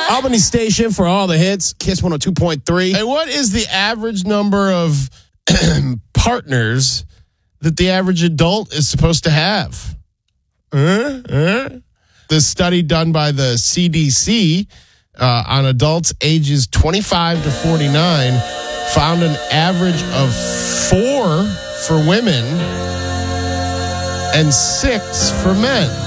Albany Station for all the hits. Kiss 102.3. And what is the average number of partners that the average adult is supposed to have? The study done by the CDC on adults ages 25 to 49 found an average of 4 for women and 6 for men.